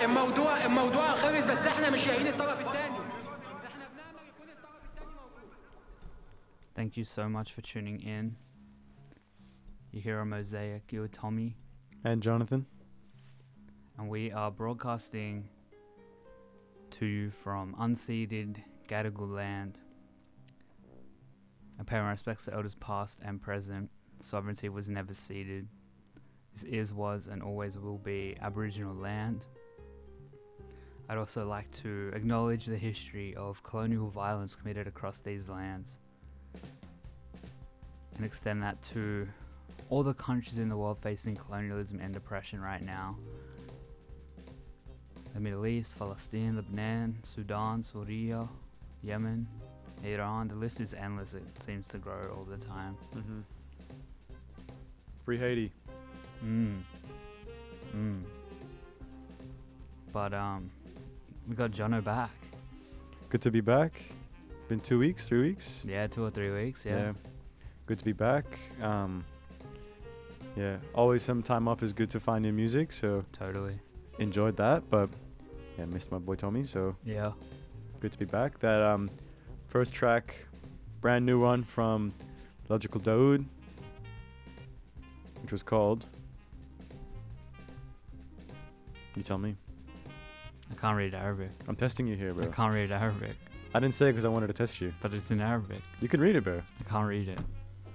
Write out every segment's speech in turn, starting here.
الموضوع خلص بس احنا مش لاقيين الطرف الثاني. احنا بنعمل يكون الطرف الثاني موجود. Thank you so much for tuning in. You hear a Mosaic, you're Tommy. And Jonathan. And we are broadcasting to you from unceded Gadigal land. I pay my respects to elders past and present. Sovereignty was never ceded. This is, was, and always will be Aboriginal land. I'd also like to acknowledge the history of colonial violence committed across these lands and extend that to all the countries in the world facing colonialism and oppression right now. The Middle East, Palestine, Lebanon, Sudan, Syria, Yemen, Iran. The list is endless. It seems to grow all the time. Mm-hmm. Free Haiti. But we got Jono back. Good to be back. Been 2 weeks, 3 weeks. Yeah, 2 or 3 weeks. Yeah. Good to be back. Yeah, always some time off is good to find new music. So Totally. enjoyed that, but yeah, missed my boy Tommy. So Yeah. good to be back. That first track, brand new one from Logical Daoud, which was called. You tell me. I can't read Arabic. I'm testing you here, bro. I can't read Arabic, I didn't say it because I wanted to test you. but it's in Arabic. You can read it, bro. I can't read it.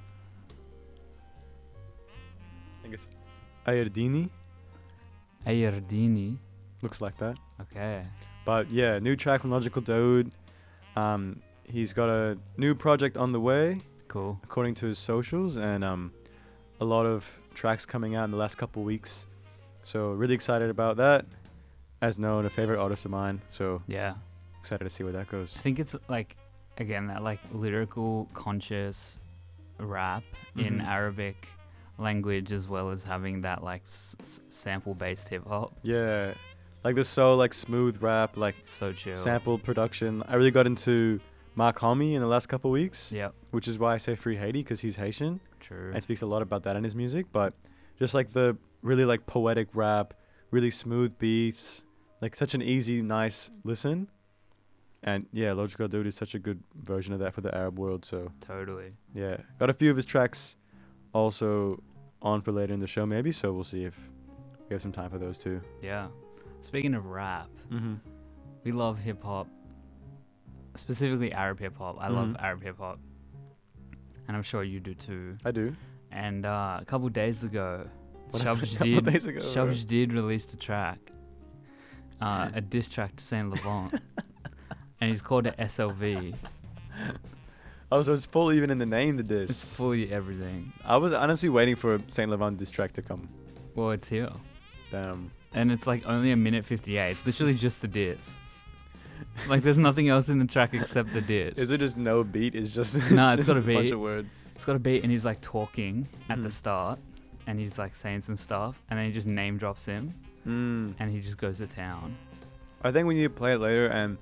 I think it's Ayardini. Ayardini. Looks like that. Okay. But yeah, new track from Logical Daoud. He's got a new project on the way, Cool. according to his socials, and a lot of tracks coming out in the last couple weeks. So really excited about that. As known, a favorite artist of mine. So Yeah. excited to see where that goes. I think it's like, again, that like lyrical, conscious rap in Mhm. Arabic language, as well as having that like sample-based hip hop. Yeah, like this so like smooth rap, like So chill. sample production. I really got into Mark Homie in the last couple weeks, Yep. which is why I say Free Haiti, because he's Haitian True. and speaks a lot about that in his music. But just like the really like poetic rap, really smooth beats, like such an easy, nice listen. And yeah, Logical Daoud is such a good version of that for the Arab world. So Totally. yeah, got a few of his tracks also on for later in the show maybe. So we'll see if we have some time for those too. Yeah. Speaking of rap, Mm-hmm. we love hip hop, specifically Arab hip hop. I love Mhm. Arab hip hop, and I'm sure you do too. I do. And a couple days ago, What happened a couple days ago, bro? Shabj did release a track, a diss track to Saint Levant, and he's called it SLV. Oh, so it's full even in the name, the It's diss. fully everything. I was honestly waiting for a Saint Laurent diss track to come. Well, it's here, Damn. and it's like only 1:58. It's literally just the diss. Like there's nothing else in the track except the diss. Is it just no beat? It's just No, it's got a a bunch beat. of words. It's got a beat, and he's like talking at the Mhm. start, and he's like saying some stuff, and then he just name drops him, and he just goes to town. I think we need to play it later and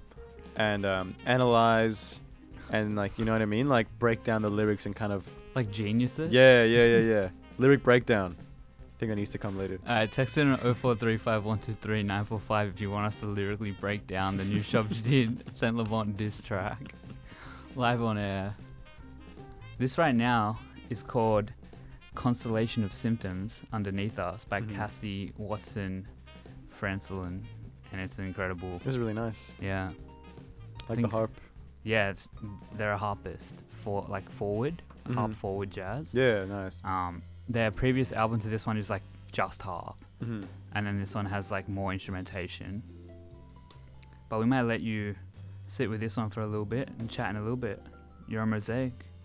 analyze and like, you know what I mean? Like break down the lyrics and kind of Like geniuses. yeah. Lyric breakdown. I think that needs to come later. Text in on 0435123945 if you want us to lyrically break down the new Shabj did Saint Levant diss track live on air. This right now is called Constellation of Symptoms Underneath Us by Mhm. Cassie Watson Francelin, and it's incredible. This is really nice. Yeah. Like the think- harp. Yeah, they're a harpist for like forward, harp Mhm. forward jazz. Yeah, nice. Their previous album to this one is like just harp, Mm-hmm. and then this one has like more instrumentation. But we might let you sit with this one for a little bit and chat in a little bit. You're on Mosaic.